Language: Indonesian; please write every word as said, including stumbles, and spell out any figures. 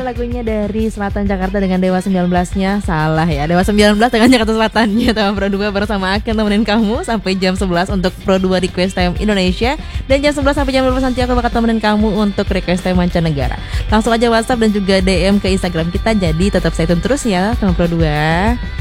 Lagunya dari Selatan Jakarta dengan Dewa sembilan belas-nya. Salah ya, Dewa sembilan belas dengan Jakarta Selatannya. Teman Pro dua bersama Aken temenin kamu sampai jam sebelas untuk Pro dua Request Time Indonesia. Dan jam sebelas sampai jam dua belas nanti aku bakal temenin kamu untuk Request Time mancanegara. Langsung aja WhatsApp dan juga D M ke Instagram kita. Jadi tetap stay tune terus ya teman Pro dua.